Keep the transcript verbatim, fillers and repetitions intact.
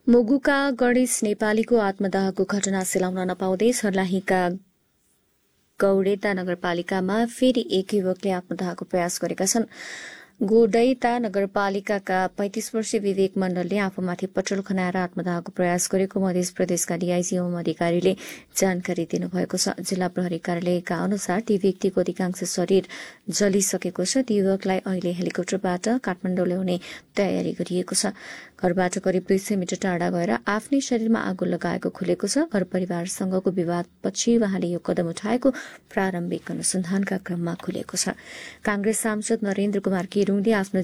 मुगुका गणेश नेपालीको आत्मदाहको घटना सेलाउन नपाउँदै सर्लाहीका गौडेता नगरपालिकामा फेरि एक युवकले आत्मदाहको प्रयास गरेका छन्। गोदैता नगरपालिकाका पैंतिस वर्षीय विवेक मण्डलले आफूमाथि पेट्रोल खनाएर आत्मदाहको प्रयास गरेको मध्य प्रदेशका डीआईजी ओम अधिकारीले जानकारी दिनुभएको छ। जिल्ला प्रहरी कार्यालयका अनुसार ती व्यक्तिको अधिकांश शरीर जलिसकेको छ। ती युवकलाई अहिले हेलिकप्टरबाट काठमाडौँ ल्याउने तयारी गरिएको छ। घरबाट करिब दुई सय मिटर टाढा गएर आफ्नै शरीरमा आगो लगाएको खुलेको छ। घर परिवारसँगको विवादपछि उहाँले यो कदम उठाएको प्रारम्भिक अनुसन्धानका क्रममा खुलेको छ। कांग्रेस सांसद नरेन्द्र कुमार केरूङले आफ्नो